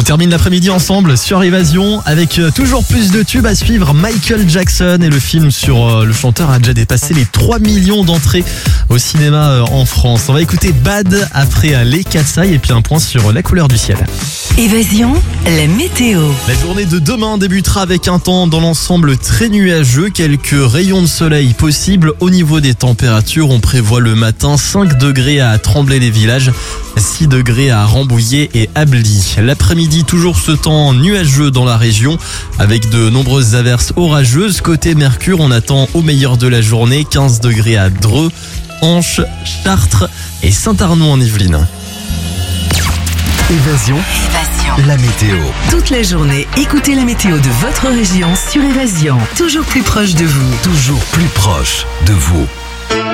termine l'après-midi ensemble sur Évasion avec toujours plus de tubes à suivre. Michael Jackson et le film sur le chanteur a déjà dépassé les 3 millions d'entrées au cinéma en France. On va écouter Bad après les Katsai et puis un point sur la couleur du ciel. Évasion, la météo. La journée de demain débutera avec un temps dans l'ensemble très nuageux, quelques rayons de soleil possibles. Au niveau des températures, on prévoit le matin 5 degrés à Tremblay-les-Villages, 6 degrés à Rambouillet et Ably. L'après-midi, toujours ce temps nuageux dans la région avec de nombreuses averses orageuses. Côté Mercure, on attend au meilleur de la journée 15 degrés à Dreux, Anche, Chartres et Saint-Arnaud en Yvelines. Évasion, la météo. Toute la journée, écoutez la météo de votre région sur Évasion. Toujours plus proche de vous. Toujours plus proche de vous.